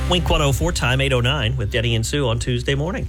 Wink 104 time, 8:09 with Denny and Sue on Tuesday morning.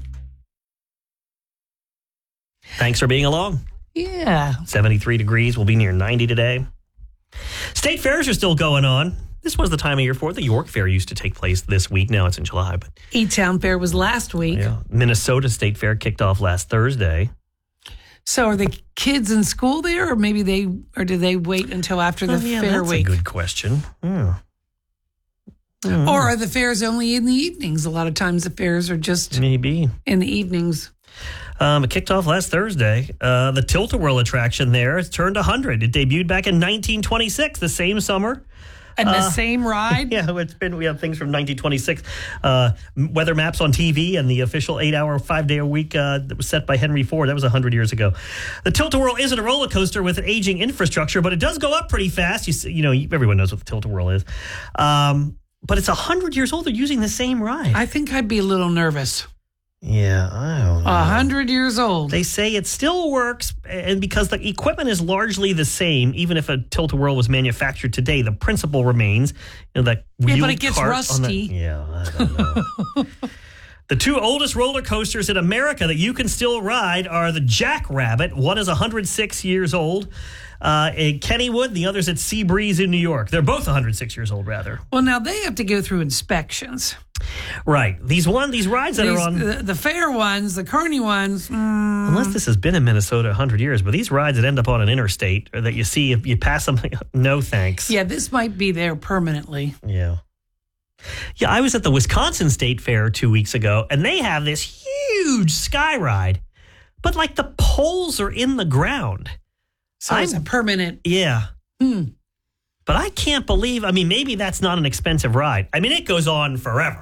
Thanks for being along. Yeah. 73 degrees. We'll be near 90 today. State fairs are still going on. This was the time of year for it. The York Fair used to take place this week. Now it's in July. But E-Town Fair was last week. yeah, Minnesota State Fair kicked off last Thursday. So are the kids in school there, or do they wait until after the fair that's week? a good question. Yeah. Or are the fairs only in the evenings? A lot of times the fairs are just Maybe. in the evenings. It kicked off last Thursday. The Tilt-A-Whirl attraction there has turned 100. It debuted back in 1926, the same summer. And the same ride? Yeah, we have things from 1926. Weather maps on TV and the official 8-hour, 5-day-a-week that was set by Henry Ford. That was 100 years ago. The Tilt-A-Whirl isn't a roller coaster with an aging infrastructure, but it does go up pretty fast. Everyone knows what the Tilt-A-Whirl is. But it's 100 years old. They're using the same ride. I think I'd be a little nervous. Yeah, I don't know. 100 years old. They say it still works, and because the equipment is largely the same, even if a Tilt-A-Whirl was manufactured today, the principle remains. That yeah, but it gets rusty. I don't know. The two oldest roller coasters in America that you can still ride are the Jackrabbit. One is 106 years old in Kennywood. The other's at Sea Breeze in New York. They're both 106 years old, rather. Well, now they have to go through inspections. Right. These rides that are on... The fair ones, the Carney ones... Unless this has been in Minnesota 100 years, but these rides that end up on an interstate or that you see, if you pass them, no thanks. Yeah, this might be there permanently. Yeah. Yeah, I was at the Wisconsin State Fair 2 weeks ago, and they have this huge sky ride, but like the poles are in the ground. So it's a permanent... Yeah. But I can't believe, maybe that's not an expensive ride. It goes on forever.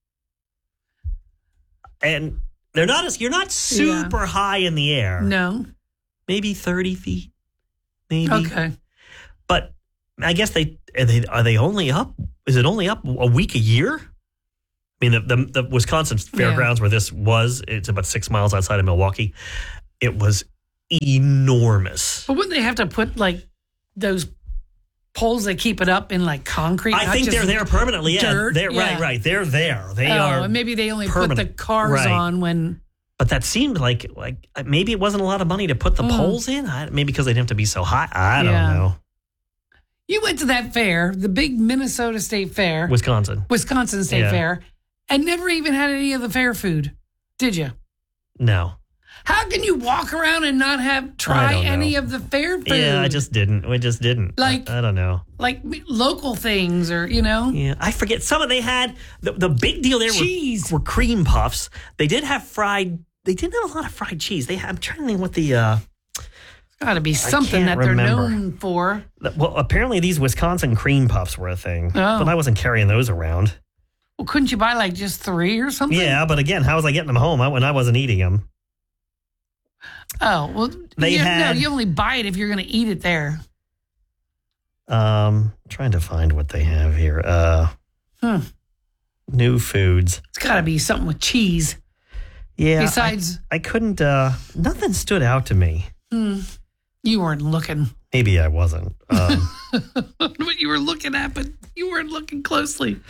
And you're not super high in the air. No. Maybe 30 feet. Maybe. Okay. But I guess are they only up? Is it only up a week a year? The Wisconsin Fairgrounds where this was, it's about 6 miles outside of Milwaukee. It was enormous. But wouldn't they have to put those poles that keep it up in concrete? I think they're there permanently. Yeah, dirt? Right. They're there. They are. And maybe they only permanent. put the cars on when. But that seemed like maybe it wasn't a lot of money to put the poles in. Maybe because they didn't have to be so high. I don't know. You went to that fair, the big Minnesota State Fair, Wisconsin State Fair, and never even had any of the fair food, did you? No. How can you walk around and not try any of the fair food? Yeah, I just didn't. We just didn't. I don't know. Like local things or, Yeah, I forget. They had, the big deal there cheese. Were cream puffs. They did have they didn't have a lot of fried cheese. I'm trying to think what the... It's got to be something that they're known for. Well, apparently these Wisconsin cream puffs were a thing. Oh. But I wasn't carrying those around. Well, couldn't you buy just 3 or something? Yeah, but again, how was I getting them home when I wasn't eating them? Oh, well, you only buy it if you're going to eat it there. Trying to find what they have here. New foods. It's got to be something with cheese. Yeah. Besides... I couldn't, nothing stood out to me. You weren't looking. Maybe I wasn't. What you were looking at, but you weren't looking closely.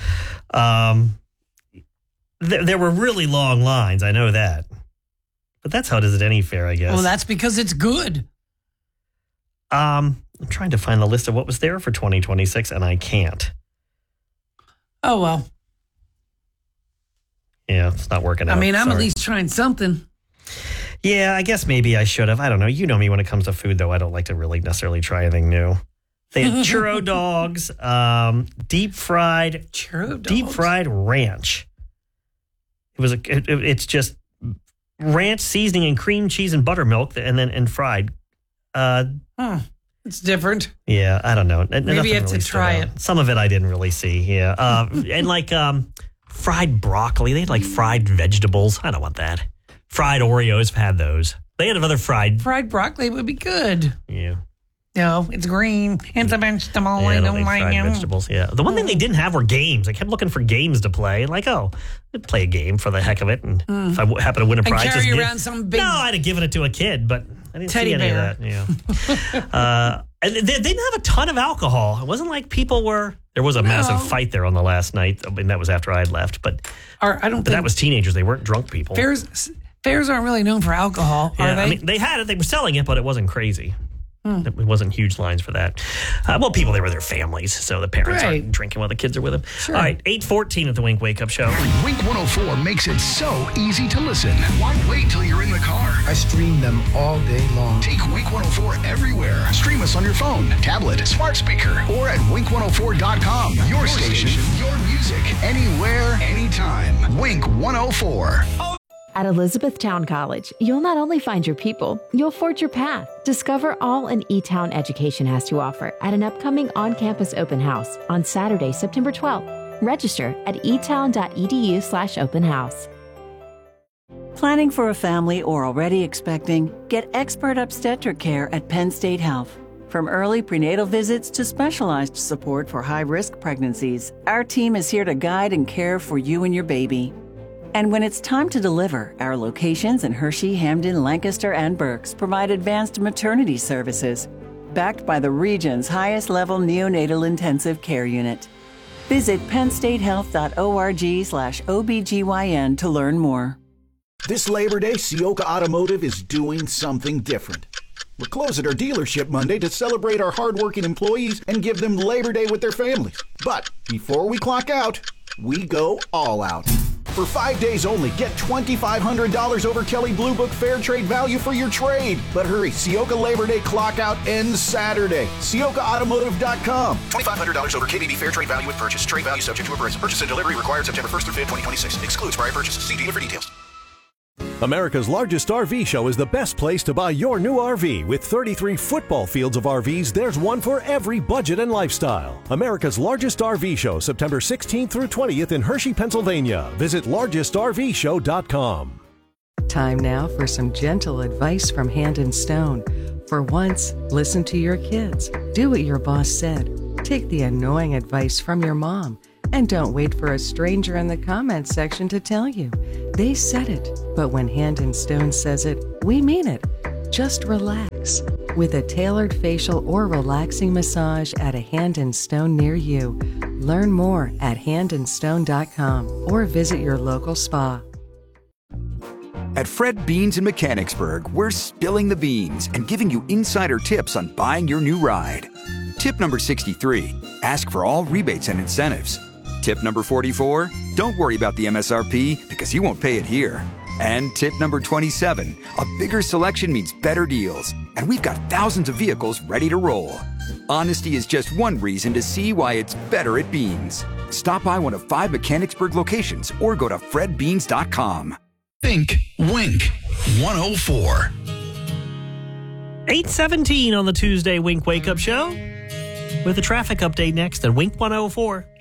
There were really long lines. I know that. But that's how it is at any fair, I guess. Well, that's because it's good. I'm trying to find the list of what was there for 2026, and I can't. Oh, well. Yeah, it's not working out. I'm at least trying something. Yeah, I guess maybe I should have. I don't know. You know me when it comes to food, though. I don't like to really necessarily try anything new. They had churro dogs, deep fried ranch. It's just ranch seasoning and cream cheese and buttermilk, and fried. It's different. Yeah, I don't know. Maybe you have to try it. Some of it I didn't really see. Yeah, and fried broccoli. They had fried vegetables. I don't want that. Fried Oreos. I've had those. They had another fried broccoli would be good. Yeah. No, it's green. It's a vegetable. Yeah, I don't like fried them. vegetables. Yeah. The one thing they didn't have were games. I kept looking for games to play. I'd play a game for the heck of it, and if I happen to win a prize, and carry around some big. No, I'd have given it to a kid, but I didn't teddy see any bear. of that. Yeah. And they didn't have a ton of alcohol. It wasn't like people were. There was a massive fight there on the last night. I mean, that was after I had left. But that was teenagers. They weren't drunk people. Fairs aren't really known for alcohol, are they? I mean, they had it. They were selling it, but it wasn't crazy. It wasn't huge lines for that. People, they were their families, so the parents aren't drinking while the kids are with them. Sure. All right, 8:14 at the Wink Wake Up Show. Wink 104 makes it so easy to listen. Why wait till you're in the car? I stream them all day long. Take Wink 104 everywhere. Stream us on your phone, tablet, smart speaker, or at wink104.com. Your station, your music, anywhere, anytime. Wink 104. At Elizabethtown College, you'll not only find your people, you'll forge your path. Discover all an E-Town education has to offer at an upcoming on-campus open house on Saturday, September 12th. Register at etown.edu/open house. Planning for a family or already expecting? Get expert obstetric care at Penn State Health. From early prenatal visits to specialized support for high-risk pregnancies, our team is here to guide and care for you and your baby. And when it's time to deliver, our locations in Hershey, Hamden, Lancaster, and Berks provide advanced maternity services, backed by the region's highest-level neonatal intensive care unit. Visit pennstatehealth.org/OBGYN to learn more. This Labor Day, Ciocca Automotive is doing something different. We're closing our dealership Monday to celebrate our hardworking employees and give them Labor Day with their families. But before we clock out, we go all out. For 5 days only, get $2,500 over Kelley Blue Book Fair Trade value for your trade. But hurry, Ciocca Labor Day clockout ends Saturday. CioccaAutomotive.com. $2,500 over KBB Fair Trade value with purchase. Trade value subject to appraisal. Purchase and delivery required September 1st through 5th, 2026. Excludes prior purchases. See dealer for details. America's largest RV show is the best place to buy your new RV. With 33 football fields of RVs, there's one for every budget and lifestyle. America's largest RV show, September 16th through 20th in Hershey, Pennsylvania. Visit largestrvshow.com. Time now for some gentle advice from Hand & Stone. For once, listen to your kids. Do what your boss said. Take the annoying advice from your mom. And don't wait for a stranger in the comments section to tell you. They said it, but when Hand & Stone says it, we mean it. Just relax. With a tailored facial or relaxing massage at a Hand & Stone near you. Learn more at handandstone.com or visit your local spa. At Fred Beans in Mechanicsburg, we're spilling the beans and giving you insider tips on buying your new ride. Tip number 63, ask for all rebates and incentives. Tip number 44, don't worry about the MSRP because you won't pay it here. And tip number 27, a bigger selection means better deals. And we've got thousands of vehicles ready to roll. Honesty is just one reason to see why it's better at Beans. Stop by one of 5 Mechanicsburg locations or go to fredbeans.com. Think Wink 104. 8:17 on the Tuesday Wink Wake Up Show with a traffic update next at Wink 104.